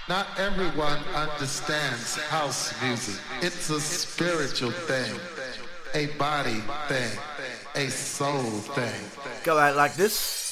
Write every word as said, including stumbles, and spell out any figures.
Not everyone understands house music. It's a spiritual thing, a body thing, a soul thing. Go out like this.